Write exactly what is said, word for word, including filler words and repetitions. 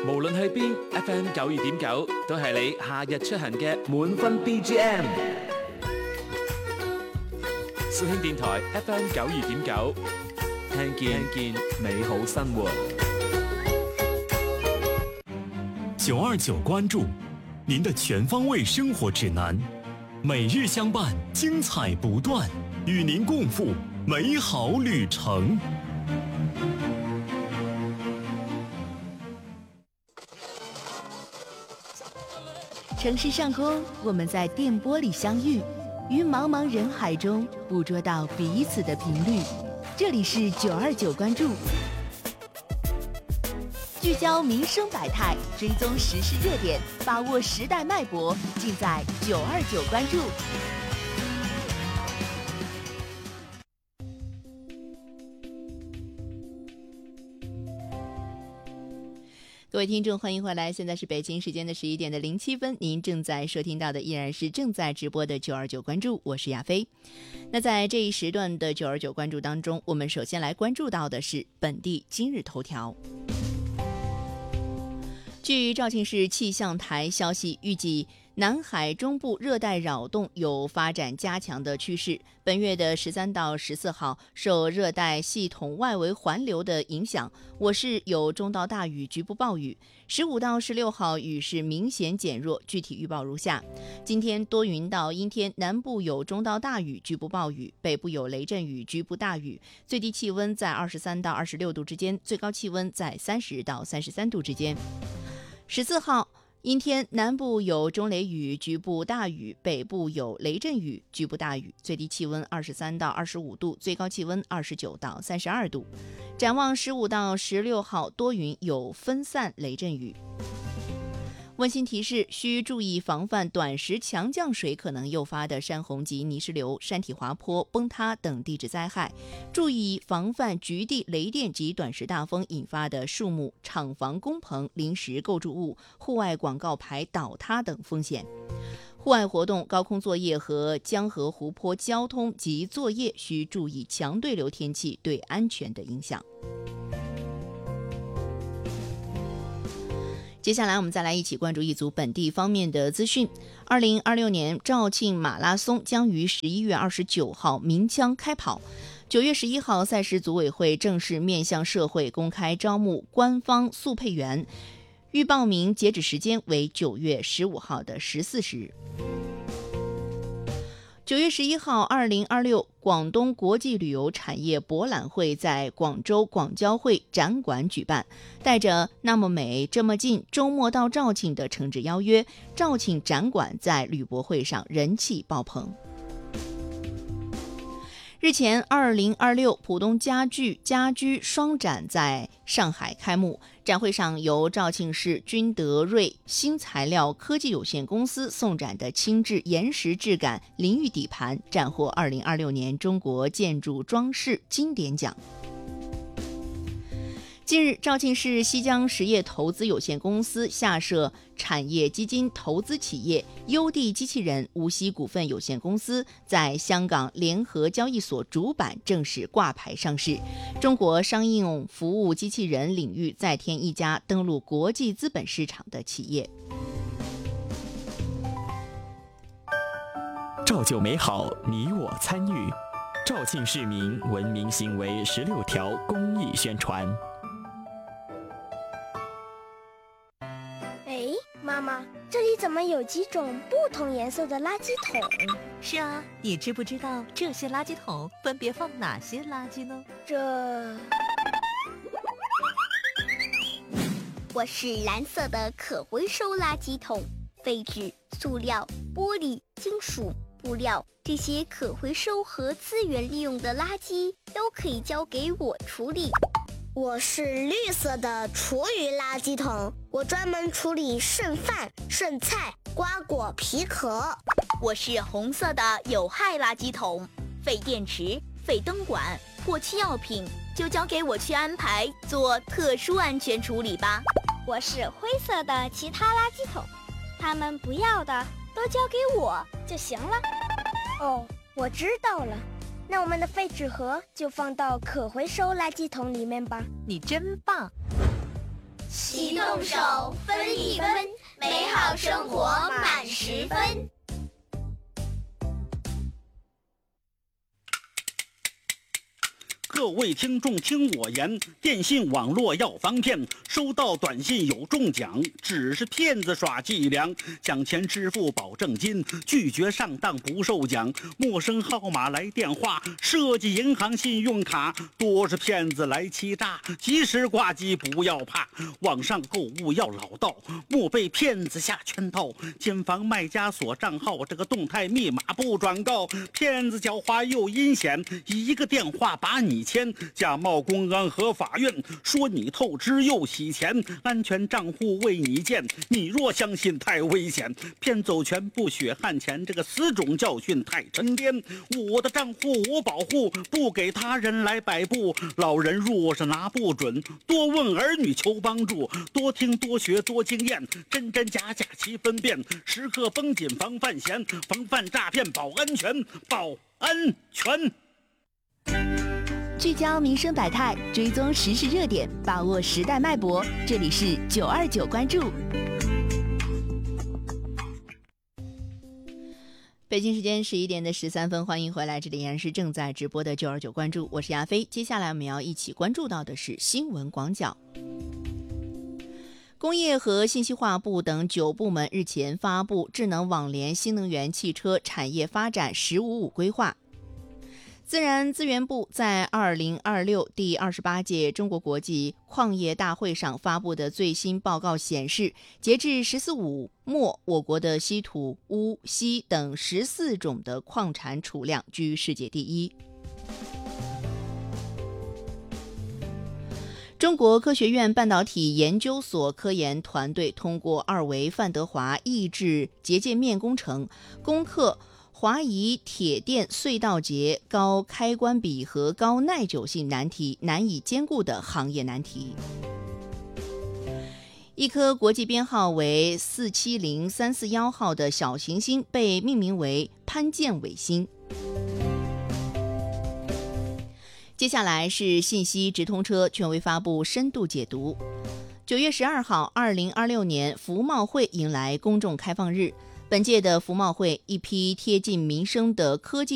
無論去邊 ，F M 九二點九都係你夏日出行嘅滿分 B G M。肇慶電台 F M 九二點九，聽見聽見美好生活。 九二九關注您的全方位生活指南，每日相伴，精彩不斷，與您共赴美好旅程。 城市上空，我們在電波裡相遇，於茫茫人海中捕捉到彼此的頻率。這裡是九二九關注，聚焦民生百態，追蹤時事熱點，把握時代脈搏，盡在九二九關注。各位聽眾，歡迎回來！現在是北京時間的十一點的零七分，您正在收聽到的依然是正在直播的九二九關注，我是亞飛。那在這一時段的九二九關注當中，我們首先來關注到的是本地今日頭條。據肇慶市氣象台消息，預計南海中部熱帶擾動有發展加強的趨勢。本月的十三到十四號，受熱帶系統外圍環流的影響，我市有中到大雨，局部暴雨。十五到十六號，雨勢明顯減弱。具體預報如下：今天多雲到陰天，南部有中到大雨，局部暴雨；北部有雷陣雨，局部大雨。最低氣溫在二十三到二十六度之間，最高氣溫在三十到三十三度之間。十四號陰天，南部有中雷雨，局部大雨；北部有雷陣雨，局部大雨。最低氣溫二十三到二十五度，最高氣溫二十九到三十二度。展望十五到十六號，多雲有分散雷陣雨。溫馨提示：需注意防範短時強降水可能誘發的山洪及泥石流、山體滑坡、崩塌等地質災害；注意防範局地雷電及短時大風引發的樹木、廠房、工棚、臨時構築物、戶外廣告牌倒塌等風險。戶外活動、高空作業和江河湖泊交通及作業需注意強對流天氣對安全的影響。接下來我們再來一起關注一組本地方面的資訊。二零二六年肇慶馬拉松將於十一月二十九號鳴槍開跑。九月十一號，賽事組委會正式面向社會公開招募官方速配員，預報名截止時間為九月十五號的十四時。九月十一號，二零二六廣東國際旅遊產業博覽會在廣州廣交會展館舉辦，帶着那麼美這麼近，周末到肇慶的誠摯邀約，肇慶展館在旅博會上人氣爆棚。日前，二零二六浦東家具家居雙展在上海開幕。展會上，由肇慶市君德瑞新材料科技有限公司送展的輕質岩石質感淋浴底盤，斬獲二零二六年中國建築裝飾經典獎。近日，肇慶市西江實業投資有限公司下設產業基金投資企業優地機器人無錫股份有限公司在香港聯合交易所主板正式掛牌上市，中國商用服務機器人領域再添一家登陸國際資本市場的企業。 造就美好，你我參與。肇慶市民文明行為十六條公益宣傳。 媽媽，這裡怎麼有幾種不同顏色的垃圾桶？ 是啊，你知不知道這些垃圾桶分別放哪些垃圾呢？ 這…… 我是藍色的可回收垃圾桶，廢紙、塑料、玻璃、金屬、布料這些可回收和資源利用的垃圾都可以交給我處理。 我是綠色的廚餘垃圾桶，我專門處理剩飯、剩菜、瓜果皮殼。 我是紅色的有害垃圾桶，廢電池、廢燈管、過期藥品就交給我去安排做特殊安全處理吧。 我是灰色的其他垃圾桶，他們不要的都交給我就行了。 哦，我知道了。那我們的廢紙盒就放到可回收垃圾桶裡面吧。 你真棒！ 齐动手，分一分，美好生活满十分。 各位听众听我言，电信网络要防骗，收到短信有中奖，只是骗子耍伎俩，抢钱支付保证金，拒绝上当不受奖，陌生号码来电话，设计银行信用卡，多是骗子来欺诈，及时挂机不要怕，网上购物要老道，莫被骗子下圈套，谨防卖家锁账号，这个动态密码不转告，骗子狡猾又阴险，一个电话把你钱，假冒公安和法院，说你透支又洗钱，安全账户为你建，你若相信太危险，骗走全部血汗钱，这个死种教训太沉甸。我的账户我保护，不给他人来摆布，老人若是拿不准，多问儿女求帮助，多听多学多经验，真真假假齐分辨，时刻绷紧防范闲，防范诈骗保安全，保安全。 聚焦民生百态，追踪时事热点，把握时代脉搏。这里是九二九关注。北京时间十一点的十三分，欢迎回来，这里依然是正在直播的九二九关注，我是亚飞。接下来我们要一起关注到的是新闻广角。工业和信息化部等九部门日前发布智能网联新能源汽车产业发展“十五五”规划。自然资源部在二零二六第二十八届中国国际矿业大会上发布的最新报告显示，截至“十四五”末，我国的稀土、钨、锡等十四种的矿产储量居世界第一。中国科学院半导体研究所科研团队通过二维范德华抑制结界面工程，攻克华谊铁电隧道节高开关比和高耐久性难题难以兼顾的行业难题。一颗国际编号为四七零三四一号的小行星被命名为潘建卫星。接下来是信息直通车权威发布深度解读。九月十二号，二零二六年服贸会迎来公众开放日。本届的服贸会，一批贴近民生的科技